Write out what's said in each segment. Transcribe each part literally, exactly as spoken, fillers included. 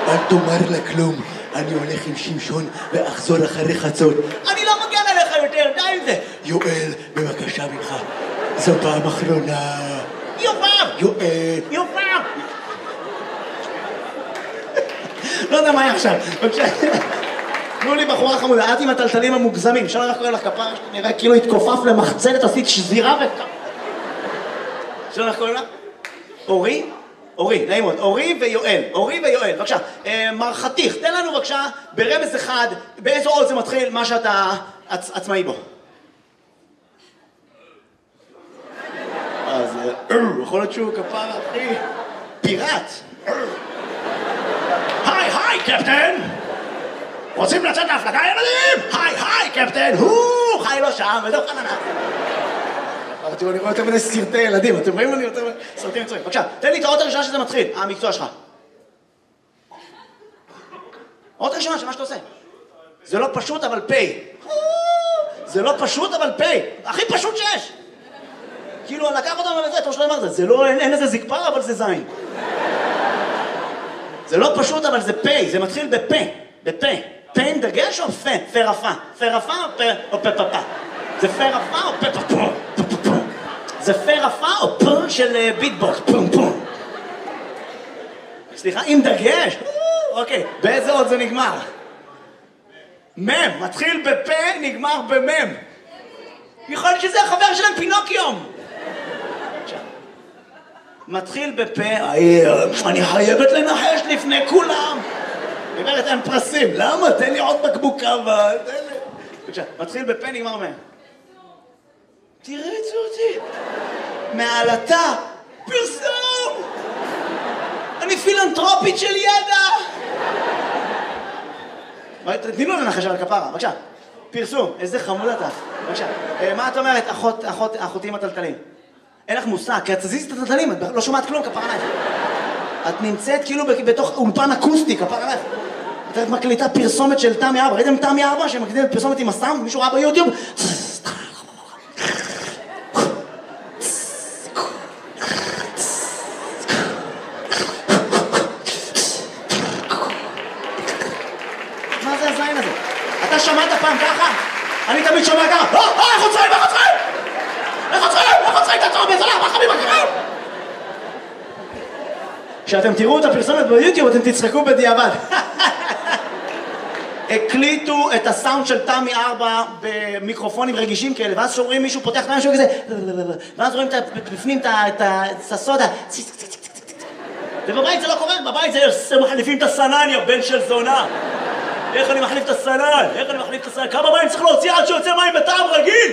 אל תאמר לה כלום, אני הולך עם שמשון ואחזור אחרי חצות. אני לא מגן עליך יותר, די עם זה. יואל, בבקשה ממך, זו פעם אחרונה. יובב! יואל. יובב! לא יודע מה היה עכשיו, בבקשה. תנו לי בחורה חמודה, את עם הטלטלים המוגזמים, אפשר לך קורא לך כפרה, נראה כאילו התכופף למחצלת, עשית שזירה וכ... אפשר לך קורא לך? אורי? אורי, נעים מאוד, אורי ויואל, אורי ויואל, בבקשה. מר חתיך, תן לנו בבקשה ברמז אחד, באיזו עוד זה מתחיל מה שאתה עצמאי בו. אז יכול להיות שהוא כפרה, אחי, פיראט. היי, היי, קפטן! רוצים לצאת להפלגה, ילדים? היי, היי, קפטן! הו, חי לא שם, ודו חננה. תראו, אני רואה יותר מיני סרטי ילדים, אתם רואים לי יותר מיני סרטים מצויים. בבקשה, תן לי את האות הראשונה שזה מתחיל, המקצוע שלך. האות הראשונה של מה שאתה עושה. זה לא פשוט, אבל פי. זה לא פשוט, אבל פי. הכי פשוט שיש. כאילו, לקח אותם לזה, אתה שלא אמרת, זה לא, אין לזה זקפה, אבל זה זין. זה לא פשוט, אבל זה פי, זה מתחיל בפה, בפה. פה עם דגש או פה? פה רפה. פה רפה או פה או פה פפה? זה פה רפה או פה פפה? זה פה רפה או פה של ביטבוקס? פום פום. סליחה, עם דגש? אוקיי, באיזה עוד זה נגמר? מם, מתחיל בפה, נגמר במם. יכול להיות שזה החבר שלהם פינוקיום. מתחיל בפה, אני חייבת לנחש לפני כולם. היא אומרת, אין פרסים. למה? תן לי עוד בקבוקה, תן לי. בבקשה, מתחיל בפה, נגמר מהם. תראה את זה אותי. מעלתה, פרסום! אני פילנטרופית של ידע! תני לו לנחש על הכפרה, בבקשה. פרסום, איזה חמוד אתה. בבקשה. מה את אומרת, אחות, אחות, אחותי עם הטלטלים? אין לך מושג, כי את תזיז את הטלטלים, את לא שומעת כלום, כפרה עלייך. את נמצאת כאילו בתוך אולפן אקוסטי, כפרה עלייך. את מקליטה פרסומת של תמי ארבע, ראיתם תמי ארבע שהם מקליטים פרסומת עם הסם? מישהו ראה ביוטיוב? מה זה הזין הזה? אתה שמעת פעם ככה? אני תמיד שומע ככה, אה, אה, איך עוצרים, איך עוצרים? איך עוצרים, איך עוצרים, תעצור בזולה, מה חביב הקרב? כשאתם תראו את הפרסומת ביוטיוב, אתם תצחקו בדיעבד. הקליטו את הסאונד של תמי ארבע במיקרופונים רגישים כאלה, ואז שומעים מישהו פותח את משהו כזה, ואז רואים בפנים את הסודה. ובבית זה לא קורה, בבית זה מחליפים את הסנן, יא בן של זונה. איך אני מחליף את הסנן? איך אני מחליף את הסנן? כמה מים צריך להוציא עד שיוצא מים בטעם רגיל?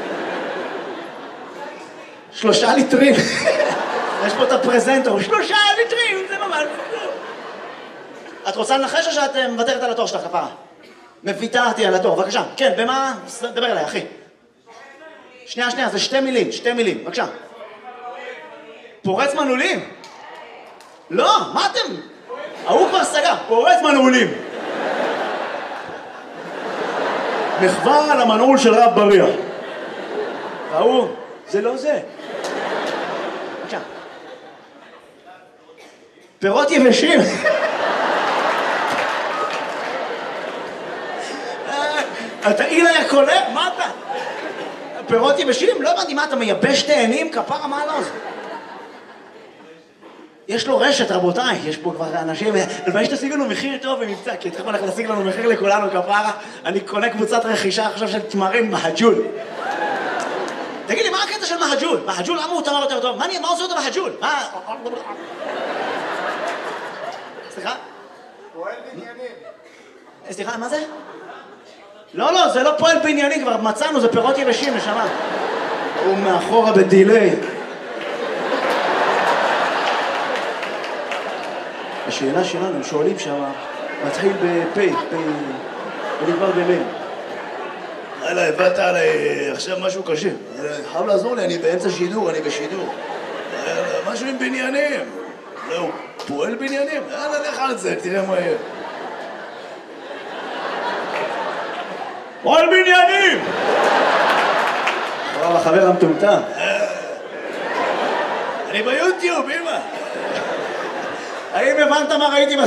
שלושה ליטרים. יש פה את הפרזנטור, שלושה ליטרים, זה ממש... את רוצה לנחש או שאת מוותרת על התור שלך, כפרה? מוויתרתי על התור, בבקשה. כן, במה? דבר אליי, אחי. שנייה, שנייה, זה שתי מילים, שתי מילים, בבקשה. פורץ מנעולים? לא, מה אתם? ההוא כבר סגר, פורץ מנעולים. מחווה על המנעול של רב בריח. ההוא, זה לא זה. בבקשה. פירות יבשים. אתה אילה היה קולה? מה אתה? פירות יבשים? לא הבנתי, מה אתה מייבש תאנים? כפרה, מה לא זה? יש לו רשת, רבותיי, יש פה כבר אנשים, ולבאי שתשיג לנו מחיר טוב במבצע, כי אתם הולכים להשיג לנו מחיר לכולנו, כפרה, אני קונה קבוצת רכישה עכשיו של תמרים מהג'ול. תגיד לי, מה הקטע של מהג'ול? מהג'ול, למה הוא תמר יותר טוב? מה עושה אותו מהג'ול? מה? סליחה? פועל בניינים. סליחה, מה זה? לא, לא, זה לא פועל בענייני, כבר מצאנו, זה פירות יבשים, נשמה. הוא מאחורה בדילי. השאלה שלנו, הם שואלים שם, מתחיל בפי, ונגמר במם. הלאה, הבאת עליי עכשיו משהו קשה. חייב לעזור לי, אני באמצע שידור, אני בשידור. משהו עם בניינים. לא, פועל בניינים? יאללה, לך על זה, תראה מה יהיה. פועל בניינים! וואו, החבר המטומטם. אני ביוטיוב, אמא. האם הבנת מה ראיתי